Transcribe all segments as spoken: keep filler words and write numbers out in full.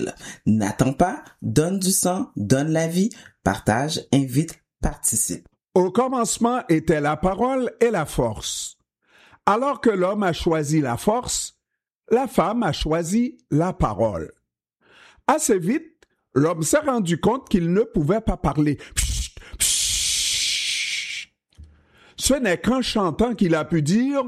utile. N'attends pas, donne du sang, donne la vie, partage, invite, participe. Au commencement était la parole et la force. Alors que l'homme a choisi la force, la femme a choisi la parole. Assez vite, l'homme s'est rendu compte qu'il ne pouvait pas parler. Psst, psst. Ce n'est qu'en chantant qu'il a pu dire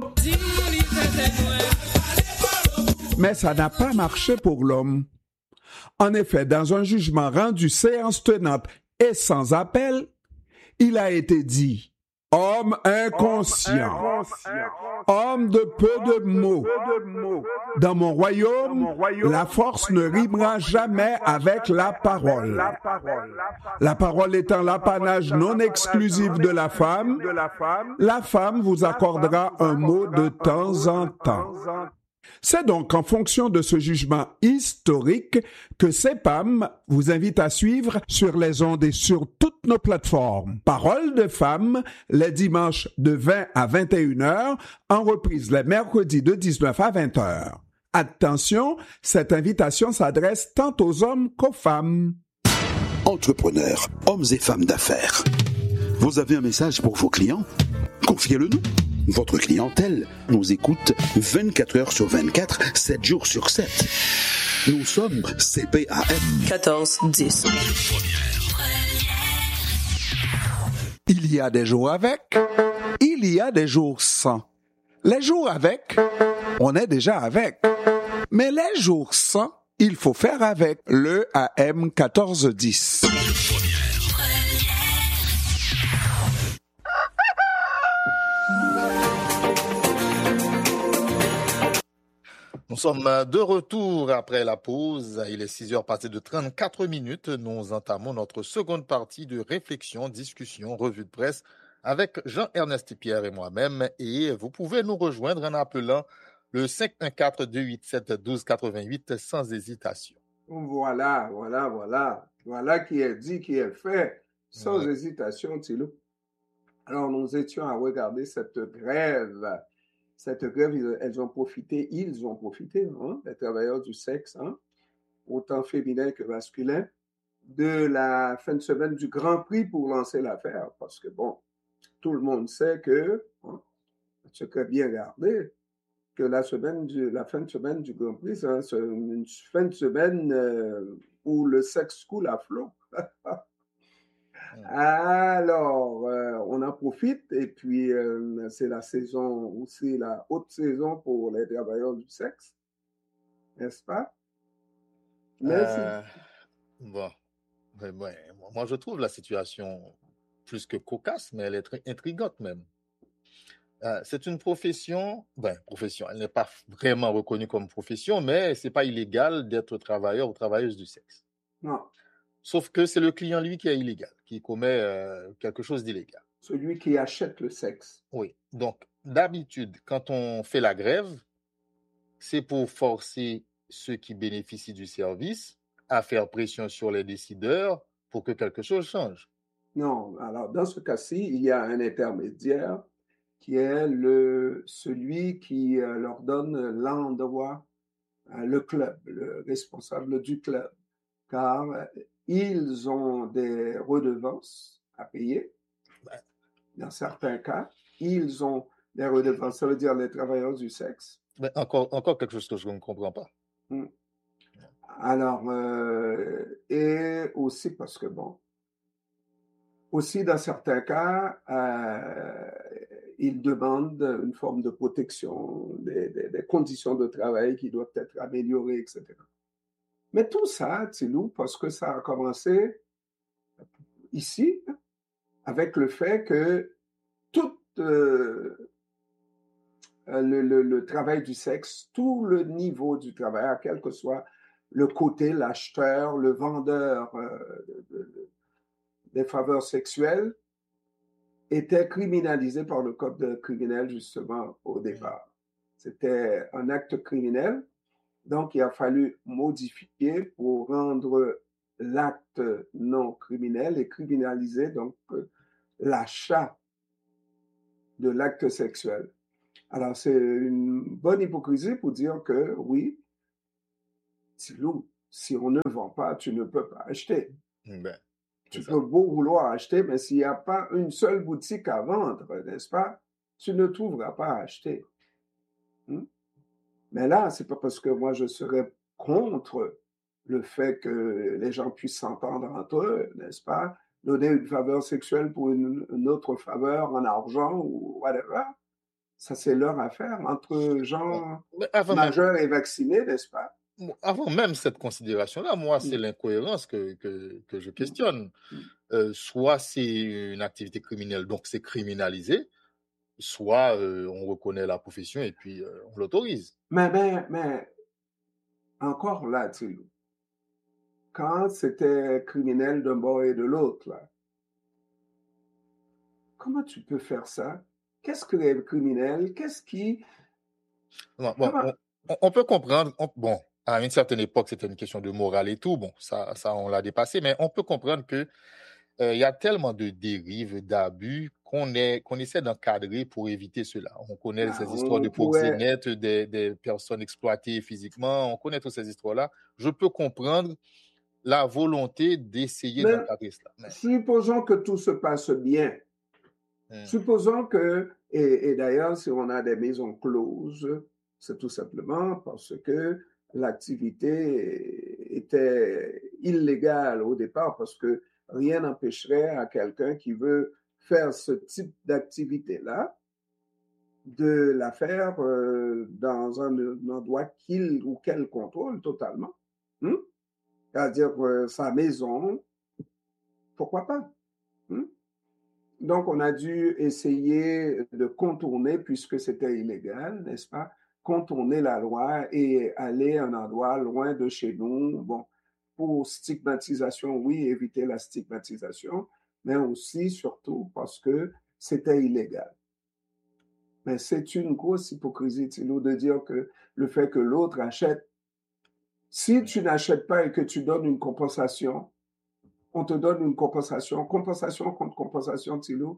« Mais ça n'a pas marché pour l'homme. » En effet, dans un jugement rendu séance tenante et sans appel, il a été dit « Homme inconscient, homme de peu de mots. Dans mon royaume, la force ne rimera jamais avec la parole. La parole étant l'apanage non exclusif de la femme, la femme vous accordera un mot de temps en temps. » C'est donc en fonction de ce jugement historique que C E P A M vous invite à suivre sur les ondes et sur toutes nos plateformes. Paroles de femmes, les dimanches de vingt à vingt et une heures, en reprise les mercredis de dix-neuf à vingt heures. Attention, cette invitation s'adresse tant aux hommes qu'aux femmes. Entrepreneurs, hommes et femmes d'affaires. Vous avez un message pour vos clients? Confiez-le nous. Votre clientèle nous écoute vingt-quatre heures sur vingt-quatre, sept jours sur sept. Nous sommes C P A M quatorze dix. Il y a des jours avec, il y a des jours sans. Les jours avec, on est déjà avec. Mais les jours sans, il faut faire avec le A M quatorze dix. Nous sommes de retour après la pause. Il est six heures passées de trente-quatre minutes. Nous entamons notre seconde partie de réflexion, discussion, revue de presse avec Jean-Ernest Pierre et moi-même. Et vous pouvez nous rejoindre en appelant le cinq un quatre, deux huit sept, un deux huit huit sans hésitation. Voilà, voilà, voilà. Voilà qui est dit, qui est fait, sans mmh. hésitation, Thilo. Alors, nous étions à regarder cette grève. Cette grève, elles ont profité, ils ont profité, hein, les travailleurs du sexe, hein, autant féminin que masculin, de la fin de semaine du Grand Prix pour lancer l'affaire. Parce que, bon, tout le monde sait que, hein, secret bien gardé, que la, semaine du, la fin de semaine du Grand Prix, c'est une fin de semaine euh, où le sexe coule à flot. Alors, euh, on en profite et puis euh, c'est la saison aussi, la haute saison pour les travailleurs du sexe, n'est-ce pas? Mais euh, si... Bon, mais, ouais, moi je trouve la situation plus que cocasse, mais elle est très intrigante même. Euh, c'est une profession, ben, profession, elle n'est pas vraiment reconnue comme profession, mais c'est pas illégal d'être travailleur ou travailleuse du sexe. Non. Sauf que c'est le client, lui, qui est illégal, qui commet euh, quelque chose d'illégal. Celui qui achète le sexe. Oui. Donc, d'habitude, quand on fait la grève, c'est pour forcer ceux qui bénéficient du service à faire pression sur les décideurs pour que quelque chose change. Non. Alors, dans ce cas-ci, il y a un intermédiaire qui est le, celui qui euh, leur donne l'endroit, euh, le club, le responsable du club. Car euh, ils ont des redevances à payer. Dans certains cas, ils ont des redevances. Ça veut dire les travailleurs du sexe. Mais encore, encore quelque chose que je ne comprends pas. Hmm. Alors, euh, et aussi parce que, bon, aussi dans certains cas, euh, ils demandent une forme de protection, des, des, des conditions de travail qui doivent être améliorées, et cetera. Mais tout ça, Thilo, parce que ça a commencé ici, avec le fait que tout euh, le, le, le travail du sexe, tout le niveau du travail, quel que soit le côté, l'acheteur, le vendeur euh, de, de, des faveurs sexuelles, était criminalisé par le code criminel, justement, au départ. C'était un acte criminel. Donc, il a fallu modifier pour rendre l'acte non criminel et criminaliser donc l'achat de l'acte sexuel. Alors, c'est une bonne hypocrisie pour dire que oui, c'est lourd. si on ne vend pas, tu ne peux pas acheter. Ben, Tu c'est ça. peux beau vouloir acheter, mais s'il n'y a pas une seule boutique à vendre, n'est-ce pas, tu ne trouveras pas à acheter. Hmm? Mais là, c'est pas parce que moi je serais contre le fait que les gens puissent s'entendre entre eux, n'est-ce pas, donner une faveur sexuelle pour une, une autre faveur en argent ou whatever. Ça, c'est leur affaire entre gens Mais avant même, majeurs et vaccinés, n'est-ce pas? avant même cette considération-là, moi, c'est Mm. l'incohérence que, que, que je Mm. questionne. Mm. Euh, soit c'est une activité criminelle, donc c'est criminalisé, soit euh, on reconnaît la profession et puis euh, on l'autorise. Mais, mais, mais, encore là, tu sais, quand c'était criminel d'un bord et de l'autre, là, comment tu peux faire ça? Qu'est-ce que est criminel? Qu'est-ce qui... Bon, bon, Comment... on, on peut comprendre, on- bon, à une certaine époque, c'était une question de morale et tout, bon, ça, ça on l'a dépassé, mais on peut comprendre que euh, il y a tellement de dérives, d'abus qu'on est, qu'on essaie d'encadrer pour éviter cela. On connaît Ben, ces histoires de on pourrait... proxénètes, des, des personnes exploitées physiquement, on connaît toutes ces histoires-là. Je peux comprendre la volonté d'essayer Mais d'encadrer cela. Mais, supposons que tout se passe bien. hum, Supposons que, et, et d'ailleurs, si on a des maisons closes, c'est tout simplement parce que l'activité était illégale au départ, parce que rien n'empêcherait à quelqu'un qui veut faire ce type d'activité-là de la faire euh, dans un, un endroit qu'il ou qu'elle contrôle totalement. Hmm? C'est-à-dire euh, sa maison, pourquoi pas? Hmm? Donc, on a dû essayer de contourner, puisque c'était illégal, n'est-ce pas, contourner la loi et aller à un endroit loin de chez nous. Bon, pour stigmatisation, oui, éviter la stigmatisation, mais aussi, surtout, parce que c'était illégal. Mais c'est une grosse hypocrisie, Thilo, de dire que le fait que l'autre achète, si tu n'achètes pas et que tu donnes une compensation, on te donne une compensation, compensation contre compensation, Thilo.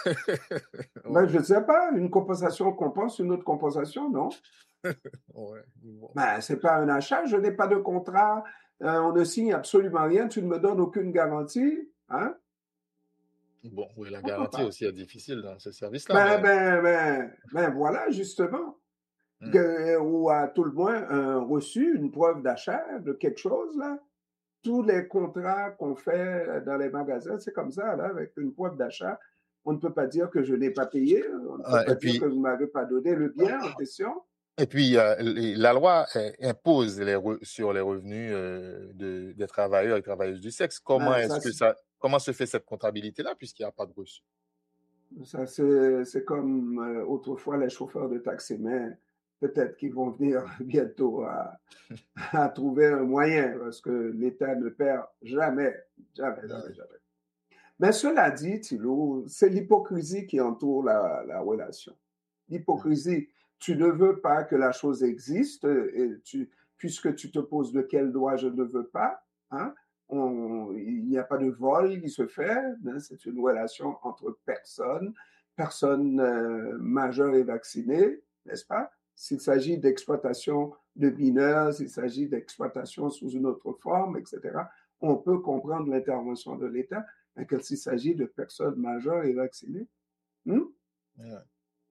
Ben, ouais, je ne sais pas, une compensation compense une autre compensation, non? ouais, bon. Ben, ce n'est pas un achat, je n'ai pas de contrat, euh, on ne signe absolument rien, tu ne me donnes aucune garantie, hein? Bon, oui, la Pourquoi garantie pas? aussi est difficile dans ce service-là, Ben, mais ben, ben, ben, voilà, justement. hum, Que, ou à tout le moins un reçu, une preuve d'achat de quelque chose, là. Tous les contrats qu'on fait dans les magasins, c'est comme ça, là, avec une preuve d'achat. On ne peut pas dire que je n'ai pas payé, on ne peut euh, pas et dire que puis vous ne m'avez pas donné le bien en question. Et puis, euh, les- la loi euh, impose les re- sur les revenus euh, de, des travailleurs et travailleuses du sexe. Comment Ben, est-ce ça, que ça, comment se fait cette comptabilité-là puisqu'il n'y a pas de reçu? ça c'est, c'est comme euh, autrefois les chauffeurs de taxi, mais peut-être qu'ils vont venir bientôt à, à trouver un moyen parce que l'État ne perd jamais, jamais, jamais, jamais. Mais cela dit, Thilo, c'est l'hypocrisie qui entoure la, la relation. L'hypocrisie, tu ne veux pas que la chose existe, et tu, puisque tu te poses de quel droit je ne veux pas, hein, on, il n'y a pas de vol qui se fait, hein, c'est une relation entre personnes, personnes euh, majeures et vaccinées, n'est-ce pas? S'il s'agit d'exploitation de mineurs, s'il s'agit d'exploitation sous une autre forme, et cetera, on peut comprendre l'intervention de l'État, mais qu'il s'agit de personnes majeures et vaccinées. Hmm? Ouais.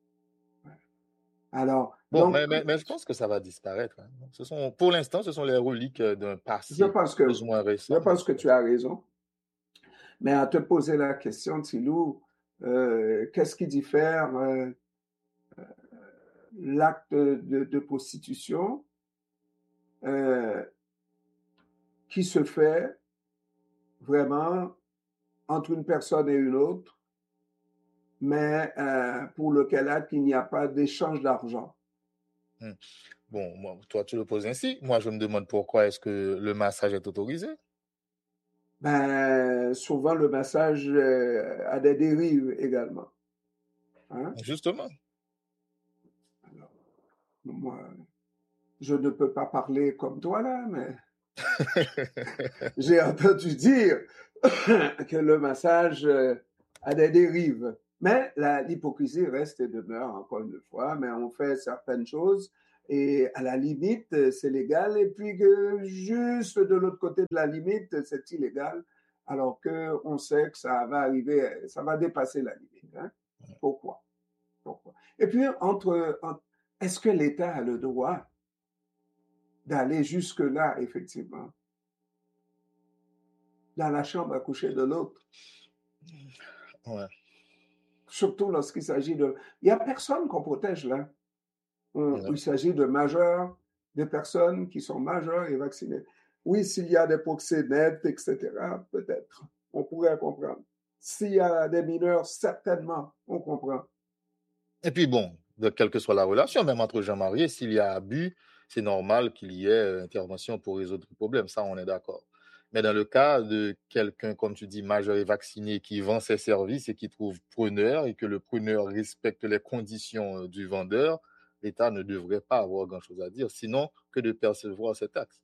Alors, Bon, donc, mais, mais, mais je pense que ça va disparaître, hein. Ce sont, pour l'instant, ce sont les reliques euh, d'un je passé pense plus que, ou moins je récent. pense que tu as raison. Mais à te poser la question, Tilou, euh, qu'est-ce qui diffère euh, l'acte de, de prostitution euh, qui se fait vraiment entre une personne et une autre, mais euh, pour lequel acte il n'y a pas d'échange d'argent? Hmm. Bon, moi, toi, tu le poses ainsi. Moi, je me demande pourquoi est-ce que le massage est autorisé? Ben, souvent, le massage euh, a des dérives également. Hein? Justement. Alors, moi, je ne peux pas parler comme toi là, mais j'ai entendu dire que le massage euh, a des dérives. Mais la, l'hypocrisie reste et demeure, encore une fois, mais on fait certaines choses et à la limite, c'est légal, et puis que juste de l'autre côté de la limite, c'est illégal, alors qu'on sait que ça va arriver, ça va dépasser la limite. Hein? Pourquoi? Pourquoi? Et puis, entre, entre est-ce que l'État a le droit d'aller jusque-là, effectivement, dans la chambre à coucher de l'autre? Ouais. Surtout lorsqu'il s'agit de... Il n'y a personne qu'on protège là. On, Ouais. Il s'agit de majeurs, de personnes qui sont majeures et vaccinées. Oui, s'il y a des proxénètes, et cetera, peut-être, on pourrait comprendre. S'il y a des mineurs, certainement, on comprend. Et puis bon, de quelle que soit la relation, même entre gens mariés, s'il y a abus, c'est normal qu'il y ait euh, intervention pour résoudre le problème. Ça, on est d'accord. Mais dans le cas de quelqu'un, comme tu dis, majeur et vacciné, qui vend ses services et qui trouve preneur et que le preneur respecte les conditions euh, du vendeur, l'État ne devrait pas avoir grand-chose à dire, sinon que de percevoir ces taxes.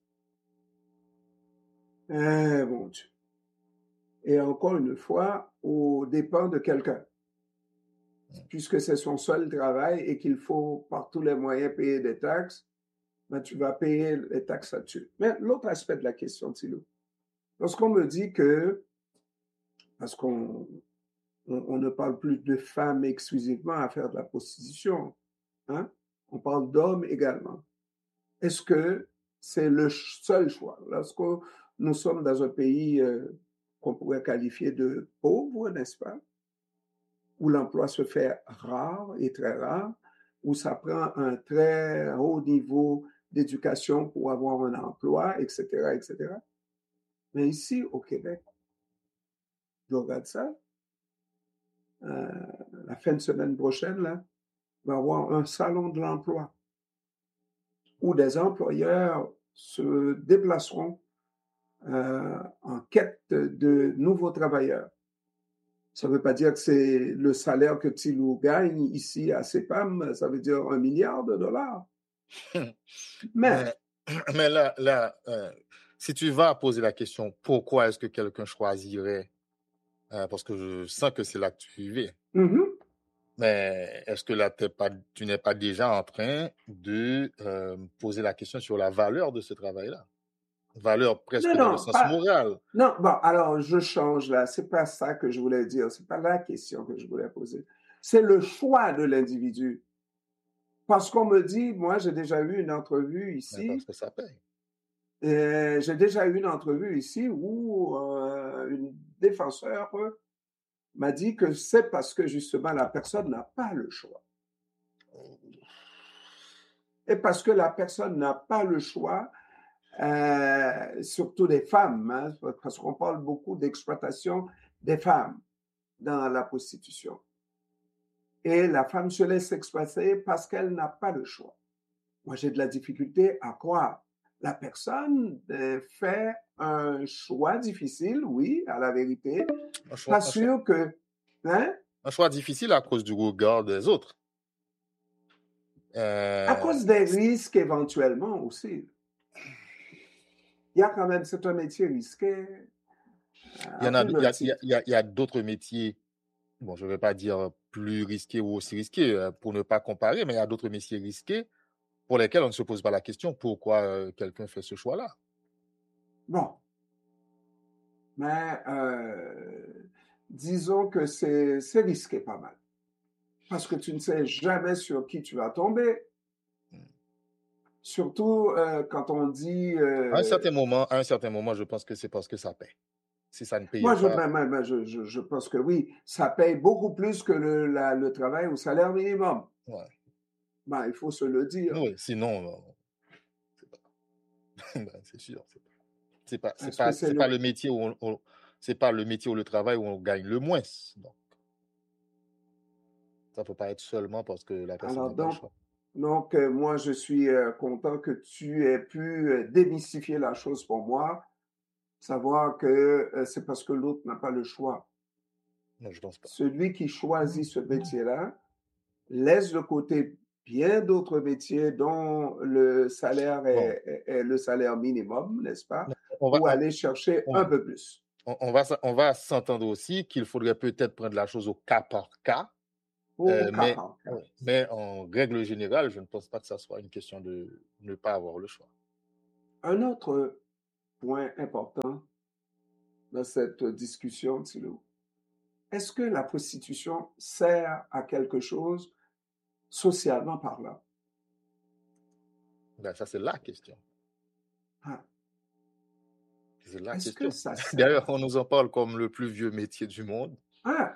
Eh, mon Dieu. Et encore une fois, au dépend de quelqu'un. Puisque c'est son seul travail et qu'il faut par tous les moyens payer des taxes, ben tu vas payer les taxes là-dessus. Mais l'autre aspect de la question, Thilo, lorsqu'on me dit que, parce qu'on on, on ne parle plus de femmes exclusivement à faire de la prostitution, hein? On parle d'hommes également. Est-ce que c'est le seul choix? Lorsque nous sommes dans un pays euh, qu'on pourrait qualifier de pauvre, n'est-ce pas? Où l'emploi se fait rare et très rare, où ça prend un très haut niveau d'éducation pour avoir un emploi, et cetera, et cetera. Mais ici, au Québec, je regarde ça, euh, la fin de semaine prochaine, là, il va y avoir un salon de l'emploi où des employeurs se déplaceront euh, en quête de nouveaux travailleurs. Ça ne veut pas dire que c'est le salaire que Thilo gagne ici à C E P A M, ça veut dire un milliard de dollars. Mais, Mais, mais là, là euh, si tu vas poser la question, pourquoi est-ce que quelqu'un choisirait, euh, parce que je sens que c'est là que tu vivais, mm-hmm. mais est-ce que là, t'es pas, tu n'es pas déjà en train de euh, poser la question sur la valeur de ce travail-là? Valeur presque non, dans non, le sens pas, moral. non, bon, alors je change là, c'est pas ça que je voulais dire, c'est pas la question que je voulais poser. C'est le choix de l'individu. Parce qu'on me dit, moi j'ai déjà eu une entrevue ici. Mais parce que ça paye. Euh, j'ai déjà eu une entrevue ici où euh, une défenseur m'a dit que c'est parce que justement la personne n'a pas le choix. Et parce que la personne n'a pas le choix, euh, surtout des femmes, hein, parce qu'on parle beaucoup d'exploitation des femmes dans la prostitution. Et la femme se laisse exploiter parce qu'elle n'a pas le choix. Moi, j'ai de la difficulté à croire. La personne euh, fait un choix difficile, oui, à la vérité. Un choix, Pas un sûr choix, que... Hein? un choix difficile à cause du regard des autres. Euh, À cause des risques éventuellement aussi. Il y a quand même, c'est un métier risqué. Il y en a, il y a, il y a, il y a, il y a d'autres métiers, bon, je ne vais pas dire plus risqués ou aussi risqués pour ne pas comparer, mais il y a d'autres métiers risqués pour lesquels on ne se pose pas la question pourquoi euh, quelqu'un fait ce choix-là. Bon. Mais euh, disons que c'est, c'est risqué pas mal. Parce que tu ne sais jamais sur qui tu vas tomber. Surtout euh, quand on dit... Euh, à, un certain moment, à un certain moment, je pense que c'est parce que ça paye. Si ça ne payait moi, je, pas... ben, ben, je, je, je pense que oui, ça paye beaucoup plus que le, la, le travail au salaire minimum. Ouais. Ben, il faut se le dire. Oui, sinon, c'est, pas... ben, c'est sûr. C'est pas, c'est pas, c'est Est-ce pas, que c'est c'est le... pas le métier où on, on, c'est pas le métier ou le travail où on gagne le moins. Donc, ça ne peut pas être seulement parce que la personne n'a pas le choix. Donc, euh, moi, je suis euh, content que tu aies pu euh, démystifier la chose pour moi, savoir que euh, c'est parce que l'autre n'a pas le choix. Non, je pense pas. Celui qui choisit ce métier-là laisse de côté bien d'autres métiers dont le salaire est, bon. est, est le salaire minimum, n'est-ce pas, on va, pour aller chercher on, un peu plus. On, on va, on va s'entendre aussi qu'il faudrait peut-être prendre la chose au cas par cas pour Euh, mais, quarante. ouais, mais en règle générale, je ne pense pas que ça soit une question de ne pas avoir le choix. Un autre point important dans cette discussion, Thilo, est-ce que la prostitution sert à quelque chose socialement parlant? Ben, ça, c'est la question. Ah, C'est la est-ce que question. ça sert? D'ailleurs, on nous en parle comme le plus vieux métier du monde. Ah,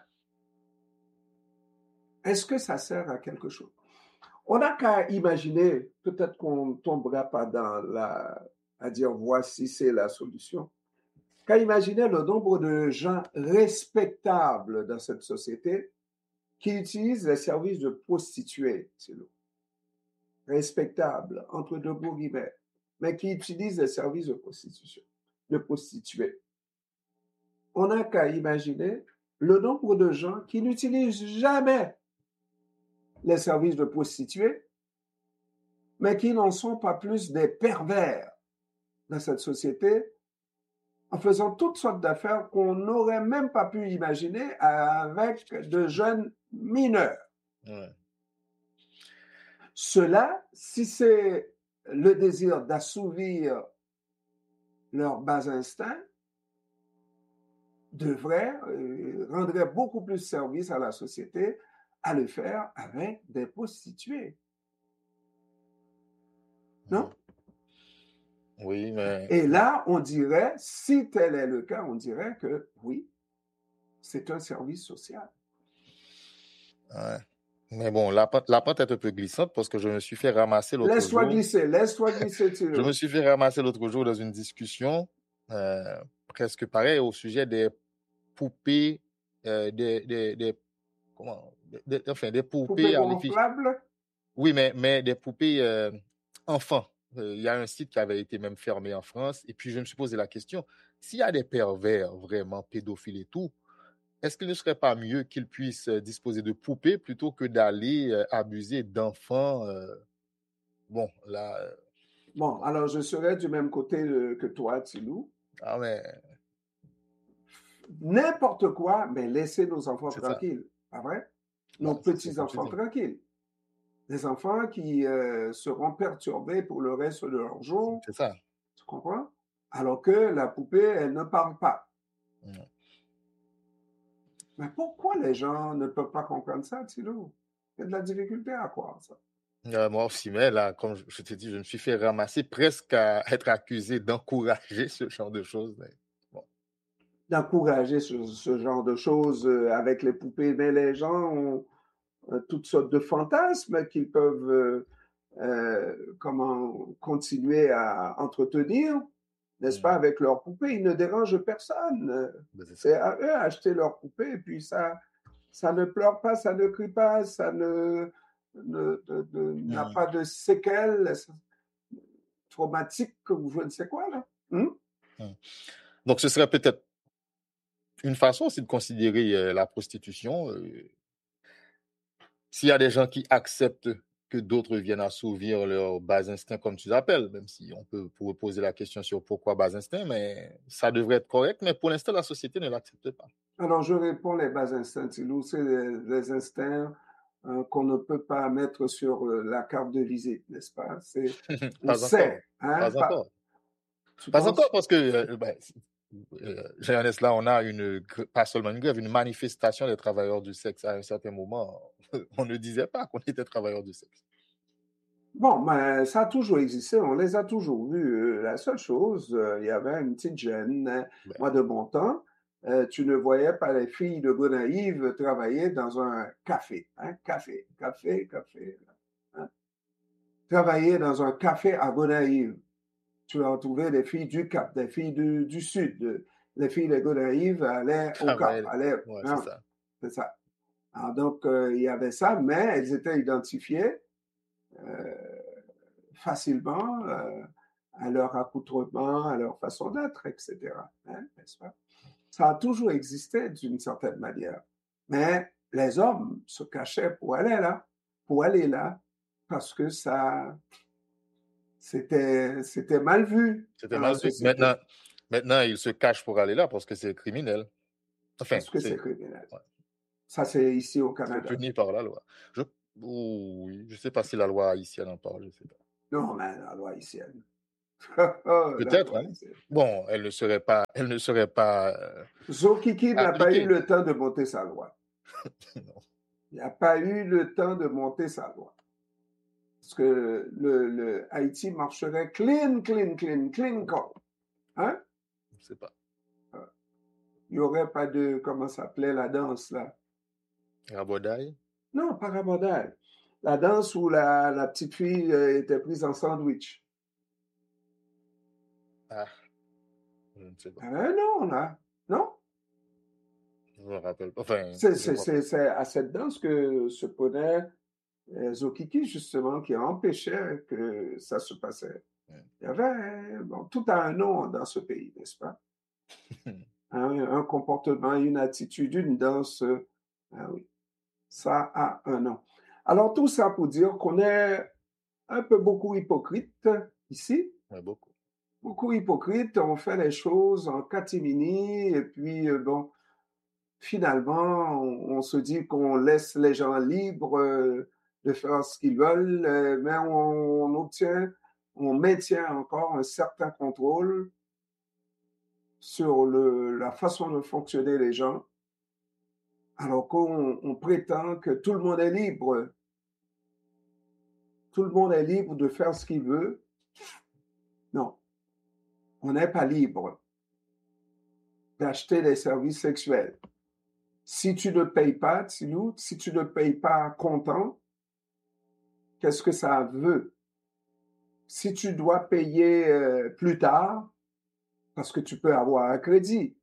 est-ce que ça sert à quelque chose? On n'a qu'à imaginer, peut-être qu'on ne tombera pas dans la, à dire voici c'est la solution, qu'à imaginer le nombre de gens respectables dans cette société qui utilisent les services de prostituées, c'est le respectable, entre deux beaux guillemets, mais qui utilisent les services de prostitution, de prostituées. On n'a qu'à imaginer le nombre de gens qui n'utilisent jamais les services de prostituées, mais qui n'en sont pas plus des pervers dans cette société, en faisant toutes sortes d'affaires qu'on n'aurait même pas pu imaginer avec de jeunes mineurs. Ouais. Cela, si c'est le désir d'assouvir leurs bas instincts, devrait, euh, rendrait beaucoup plus service à la société à le faire avec des prostituées. Non? Oui, mais... Et là, on dirait, si tel est le cas, on dirait que oui, c'est un service social. Ouais. Mais bon, la pente, la pente est un peu glissante parce que je me suis fait ramasser l'autre Laisse-toi jour. glisser, laisse-toi glisser, Je Thilo. me suis fait ramasser l'autre jour dans une discussion euh, presque pareil au sujet des poupées, euh, des, des, des, comment, des, des- enfin, des poupées Poupée à l'effigie. gonflable? Oui, mais, mais des poupées euh, enfants. Euh, Il y a un site qui avait été même fermé en France. Et puis, je me suis posé la question, s'il y a des pervers vraiment pédophiles et tout, est-ce qu'il ne serait pas mieux qu'ils puissent euh, disposer de poupées plutôt que d'aller euh, abuser d'enfants euh, Bon, là... euh, Bon, alors je serais du même côté euh, que toi, Thilo. Ah, mais N'importe quoi, mais laissez nos enfants c'est ça. tranquilles, pas vrai? Nos Bon, c'est- c'est comme tu petits-enfants dis. tranquilles. Des enfants qui euh, seront perturbés pour le reste de leur jour, C'est ça. tu comprends? Alors que la poupée, elle ne parle pas. Mm. Mais pourquoi les gens ne peuvent pas comprendre ça, Thilo? Il y a de la difficulté à croire ça. Euh, moi aussi, mais là, comme je, je t'ai dit, je me suis fait ramasser presque à être accusé d'encourager ce genre de choses. Mais bon, D'encourager ce, ce genre de choses euh, avec les poupées, mais les gens ont euh, toutes sortes de fantasmes qu'ils peuvent euh, euh, comment continuer à entretenir, n'est-ce mm, pas, avec leurs poupées. Ils ne dérangent personne. ben, c'est C'est ça. à eux d'acheter leurs poupées, et puis ça, ça ne pleure pas, ça ne crie pas, ça ne, ne- de- de- n'a Mm. pas de séquelles traumatiques ou je ne sais quoi, là. Hmm? Mm. Donc, ce serait peut-être une façon aussi de considérer euh, la prostitution. euh, S'il y a des gens qui acceptent que d'autres viennent assouvir leurs bas instincts, comme tu l'appelles, même si on peut pourrait poser la question sur pourquoi bas instincts, mais ça devrait être correct. Mais pour l'instant, la société ne l'accepte pas. Alors, je réponds les bas instincts, Thilo. C'est les, les instincts euh, qu'on ne peut pas mettre sur euh, la carte de visite, n'est-ce pas? C'est, on Pas encore. sait, hein? Pas Pas, encore. tu Pas penses? encore parce que, euh, ben, euh, Jeunesse, là, on a une, gr- pas seulement une grève, une manifestation des travailleurs du sexe à un certain moment. On ne disait pas qu'on était travailleurs du sexe. Bon, ben, ça a toujours existé, on les a toujours vus. Euh, La seule chose, euh, il y avait une petite jeune, hein, Ben, moi de bon temps, euh, tu ne voyais pas les filles de Gonaïve travailler dans un café, hein, café, café, café, hein. Travailler dans un café à Gonaïve. Tu vas retrouver des filles du Cap, des filles du, du Sud. Les filles de Gonaïve allaient au Cap, travailler. allaient, Ouais, hein, c'est ça. c'est ça. Alors, donc, euh, il y avait ça, mais elles étaient identifiées euh, facilement euh, à leur accoutrement, à leur façon d'être, et cetera. Hein, n'est-ce pas? Ça a toujours existé d'une certaine manière. Mais les hommes se cachaient pour aller là, pour aller là, parce que ça, c'était, c'était mal vu C'était dans la mal vu. société, Maintenant, maintenant, ils se cachent pour aller là parce que c'est criminel. Enfin, parce que c'est c'est, criminel. ouais. Ça, c'est ici au C'est Canada. puni par la loi. Je, oh, oui, je sais pas si la loi haïtienne en parle, je sais pas. Non, mais la loi haïtienne. La Peut-être, loi hein. haïtienne. Bon, elle ne serait pas, elle ne serait pas euh, Zokiki n'a pas eu appliquée. le temps de monter sa loi. Non. Il n'a pas eu le temps de monter sa loi. Parce que le, le Haïti marcherait clean, clean, clean, clean cut. Hein? Je sais pas. Il n'y aurait pas de, comment ça s'appelait la danse là? Rabodaille? Non, pas rabordage. La danse où la, la petite fille euh, était prise en sandwich. Ah, je ne sais pas. Ah non, là. Non? Je me rappelle pas. Enfin, C'est, je c'est, vois c'est, c'est à cette danse que se prenait euh, Zokiki, justement, qui empêchait que ça se passait. pas. Il y avait, bon, tout a un nom dans ce pays, n'est-ce pas? un, un comportement, une attitude, une danse. euh, ah oui, ça a un nom. Alors, tout ça pour dire qu'on est un peu beaucoup hypocrite ici. Ouais, beaucoup. Beaucoup hypocrite, on fait les choses en catimini et puis, euh, bon, finalement, on, on se dit qu'on laisse les gens libres euh, de faire ce qu'ils veulent, euh, mais on, on obtient, on maintient encore un certain contrôle sur le, la façon de fonctionner les gens, alors qu'on on prétend que tout le monde est libre. Tout le monde est libre de faire ce qu'il veut. Non, on n'est pas libre d'acheter des services sexuels. Si tu ne payes pas, Tilou, si tu ne payes pas comptant, qu'est-ce que ça veut? Si tu dois payer euh, plus tard, parce que tu peux avoir un crédit.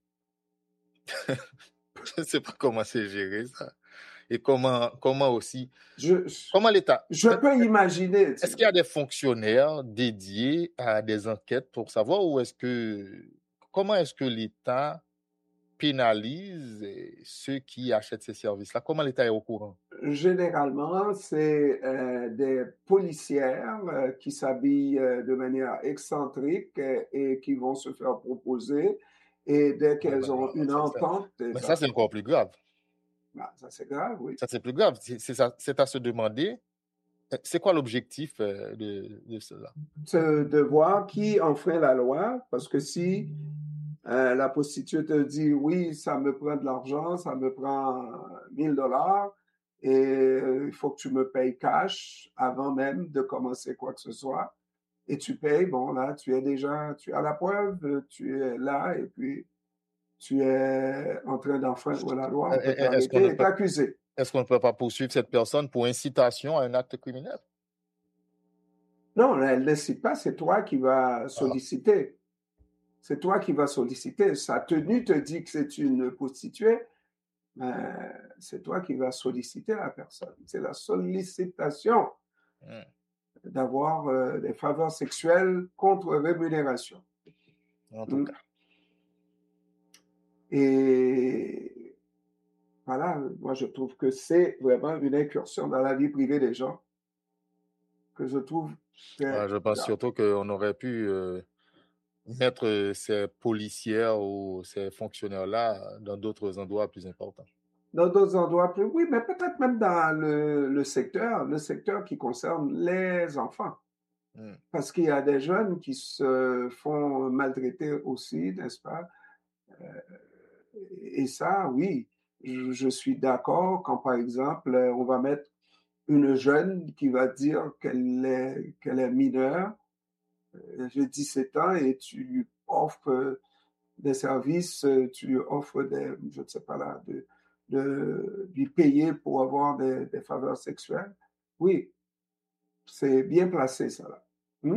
Je ne sais pas comment c'est géré ça. Et comment, comment aussi, Je, comment l'État, je peux imaginer. est-ce qu'il y a des fonctionnaires dédiés à des enquêtes pour savoir où est-ce que, comment est-ce que l'État pénalise ceux qui achètent ces services-là? Comment l'État est au courant? Généralement, c'est euh, des policières euh, qui s'habillent euh, de manière excentrique euh, et qui vont se faire proposer. Et dès qu'elles Ah ben, ont une ça, ça, entente, mais ça, ça, c'est encore plus grave. bah, ça c'est grave, oui. Ça, c'est plus grave. C'est c'est ça- c'est à se demander, euh, c'est quoi l'objectif euh, de, de cela? C'est de voir qui enfreint la loi, parce que si euh, la prostituée te dit oui, ça me prend de l'argent, ça me prend mille dollars, et euh, il faut que tu me payes cash avant même de commencer quoi que ce soit. Et tu payes, bon, là, tu es déjà, tu as la preuve, tu es là, et puis tu es en train d'enfreindre la loi, Euh, on peut euh, Est-ce qu'on t'arrêter ne et peut, t'accuser. est-ce qu'on ne peut pas poursuivre cette personne pour incitation à un acte criminel? Non, elle ne cite pas, c'est toi qui vas Ah, solliciter. C'est toi qui vas solliciter. Sa tenue te dit que c'est une prostituée, mais c'est toi qui vas solliciter la personne. C'est la sollicitation hmm. d'avoir euh, des faveurs sexuelles contre rémunération. En tout Mm. cas. Et voilà, moi je trouve que c'est vraiment une incursion dans la vie privée des gens que je trouve très Ouais, je pense grave. surtout qu'on aurait pu euh, mettre euh, ces policières ou ces fonctionnaires-là dans d'autres endroits plus importants. Dans d'autres endroits plus, oui, mais peut-être même dans le, le secteur, le secteur qui concerne les enfants. Hmm. Parce qu'il y a des jeunes qui se font maltraiter aussi, n'est-ce pas? Euh, et ça, oui, je, je suis d'accord quand, par exemple, on va mettre une jeune qui va dire qu'elle est, qu'elle est mineure, euh, j'ai dix-sept ans, et tu lui offres des services, tu lui offres des, je ne sais pas là, de, de lui payer pour avoir des, des faveurs sexuelles. Oui, c'est bien placé, ça là. Hmm?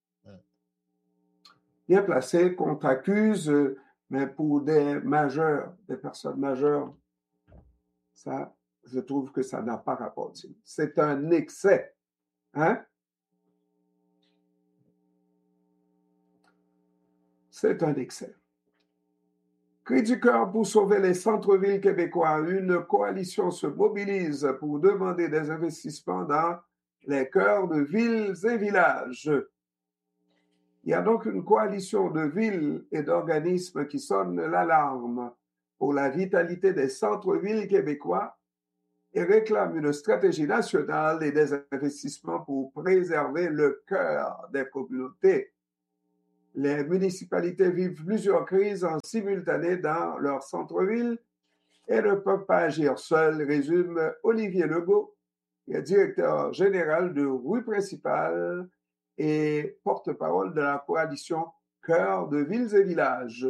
Bien placé qu'on t'accuse, mais pour des majeurs, des personnes majeures, ça, je trouve que ça n'a pas rapport. C'est un excès. Hein? C'est un excès. Cri du cœur pour sauver les centres-villes québécois. Une coalition se mobilise pour demander des investissements dans les cœurs de villes et villages. Il y a donc une coalition de villes et d'organismes qui sonnent l'alarme pour la vitalité des centres-villes québécois et réclame une stratégie nationale et des investissements pour préserver le cœur des communautés. Les municipalités vivent plusieurs crises en simultané dans leur centre-ville et ne peuvent pas agir seules, résume Olivier Legault, qui est directeur général de Rue Principale et porte-parole de la coalition Cœur de villes et villages.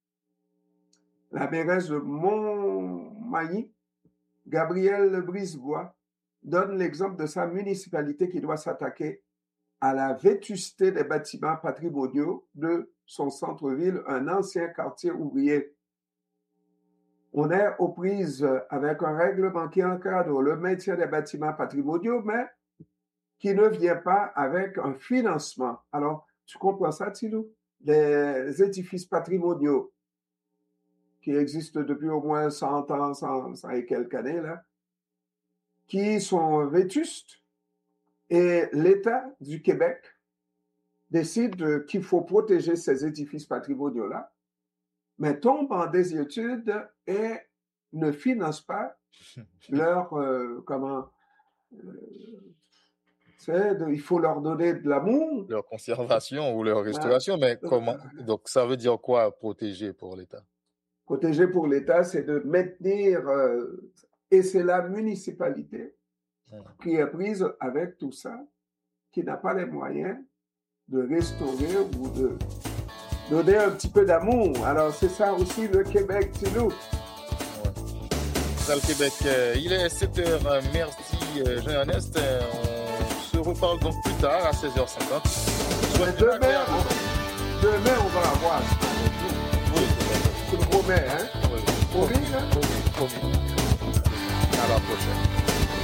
La mairesse de Montmagny, Gabrielle Brisebois, donne l'exemple de sa municipalité qui doit s'attaquer à la vétusté des bâtiments patrimoniaux de son centre-ville, un ancien quartier ouvrier. On est aux prises avec un règlement qui encadre le maintien des bâtiments patrimoniaux, mais qui ne vient pas avec un financement. Alors, tu comprends ça, Tilou? Les édifices patrimoniaux qui existent depuis au moins cent ans, cent, cent et quelques années, là, qui sont vétustes, et l'État du Québec décide qu'il faut protéger ces édifices patrimoniaux-là, mais tombe en désuétude et ne finance pas leur, euh, comment, euh, c'est, de, il faut leur donner de l'amour. Leur conservation ou leur restauration, mais comment? Donc, ça veut dire quoi, protéger pour l'État? Protéger pour l'État, c'est de maintenir, euh, et c'est la municipalité hum. qui est prise avec tout ça, qui n'a pas les moyens de restaurer ou de donner un petit peu d'amour. Alors, c'est ça aussi le Québec, Tilou. Ouais. Ça, le Québec. Euh, il est sept heures. Euh, merci, euh, Jean-Ernest. Euh, on se reparle donc plus tard à seize heures cinquante. Demain, on, demain, on va avoir. Oui. Tu le promets, hein? Oui. Promis, hein? Promis, promis. À la prochaine.